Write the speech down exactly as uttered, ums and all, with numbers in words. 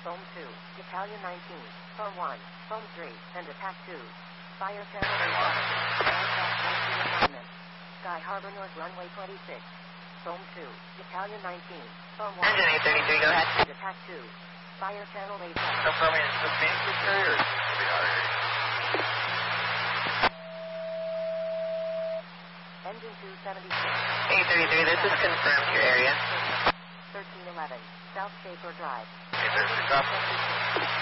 Foam two, Battalion nineteen, Foam one, Foam three, and Attack two. Fire channel eight one. Aircraft rescue assignment. Sky Harbor North runway twenty-six. Foam two, Battalion nineteen, Foam one. Engine eight thirty-three, go ahead. And Attack two. Fire channel eight one. Confirming it's the Phoenix carrier. Engine two seventy-six. eight thirty-three, this is confirmed your area. thirteen eleven, South Shaper Drive. eight thirty-three, copy.